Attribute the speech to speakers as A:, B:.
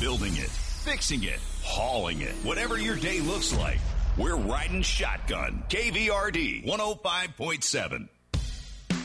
A: building it, fixing it, hauling it. Whatever your day looks like, we're riding shotgun. KVRD 105.7.